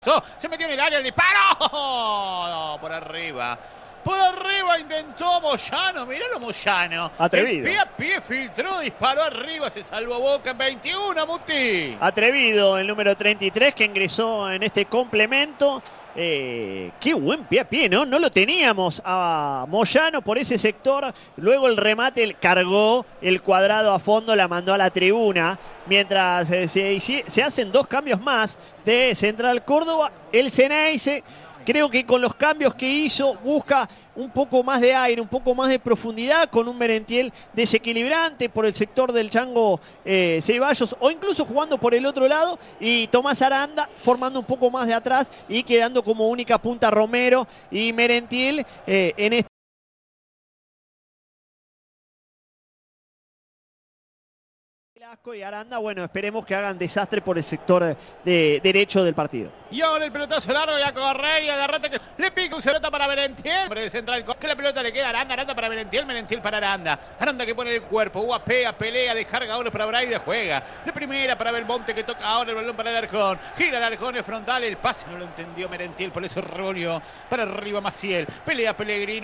Se metió en el área el disparo. Por arriba. Por arriba intentó Moyano. Miralo Moyano. Atrevido. El pie a pie filtró, disparó arriba, se salvó Boca en 21, Muti. Atrevido el número 33 que ingresó en este complemento. Qué buen pie a pie, ¿no? No lo teníamos a Moyano por ese sector. Luego el remate cargó el cuadrado a fondo, la mandó a la tribuna. Mientras se hacen dos cambios más de Central Córdoba. El Ceneice, creo que con los cambios que hizo, busca un poco más de aire, un poco más de profundidad, con un Merentiel desequilibrante por el sector del Chango Ceballos, o incluso jugando por el otro lado, y Tomás Aranda formando un poco más de atrás y quedando como única punta Romero y Merentiel en este. Y Aranda, bueno, esperemos que hagan desastre por el sector de derecho del partido. Y ahora el pelotazo largo y a correr y agarrate que le pica un pelota para Merentiel. Por el central, que la pelota le queda a Aranda, Aranda para Merentiel, Merentiel para Aranda. Aranda que pone el cuerpo, guapea, pelea, descarga ahora para Braida, juega. De primera para Belmonte que toca ahora el balón para el Arcón. Gira el Arcón, es frontal, el pase no lo entendió Merentiel, por eso revolvió para arriba Maciel. Pelea Pellegrino.